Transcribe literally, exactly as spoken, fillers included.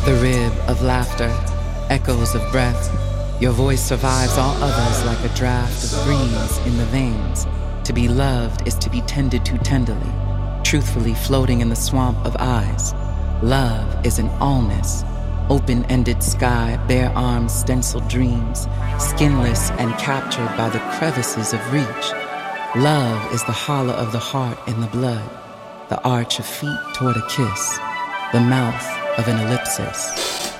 The rib of laughter, echoes of breath. Your voice survives all others like a draft of breeze in the veins. To be loved is to be tended to tenderly, truthfully floating in the swamp of eyes. Love is an allness, open-ended sky, bare arms, stenciled dreams, skinless and captured by the crevices of reach. Love is the hollow of the heart in the blood, the arch of feet toward a kiss, the mouth of an ellipsis.